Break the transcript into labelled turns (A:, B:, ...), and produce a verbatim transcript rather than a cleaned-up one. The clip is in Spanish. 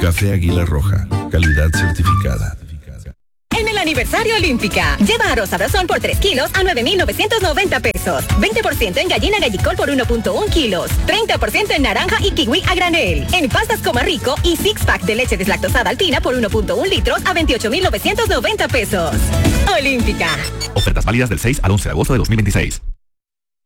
A: Café Águila Roja, calidad certificada.
B: En el aniversario Olímpica, lleva arroz Sabrosón por tres kilos a nueve mil novecientos noventa pesos. veinte por ciento en gallina gallicol por uno punto uno kilos. treinta por ciento en naranja y kiwi a granel. En pastas Coma Rico y six pack de leche deslactosada alpina por uno punto uno litros a veintiocho mil novecientos noventa pesos. Olímpica.
C: Ofertas válidas del seis al once de agosto de dos mil veintiséis.